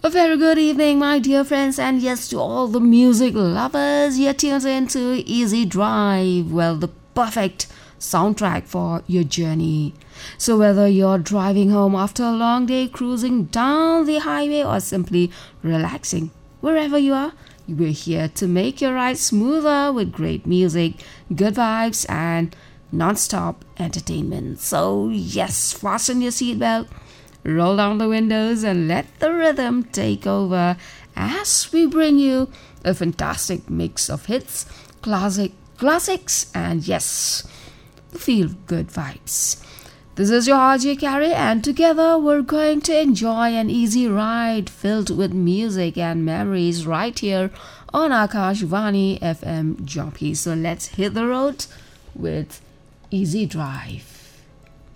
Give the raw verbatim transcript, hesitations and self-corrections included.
A very good evening, my dear friends, and yes, to all the music lovers, you're tuned into Easy Drive. Well, the perfect soundtrack for your journey. So whether you're driving home after a long day, cruising down the highway, or simply relaxing, wherever you are, we're here to make your ride smoother with great music, good vibes, and non-stop entertainment. So yes, fasten your seatbelt, roll down the windows, and let the rhythm take over as we bring you a fantastic mix of hits, classic classics, and yes, the feel-good vibes. This is your R J Carey, and together we're going to enjoy an easy ride filled with music and memories right here on Akashvani F M Jockey. So let's hit the road with Easy Drive.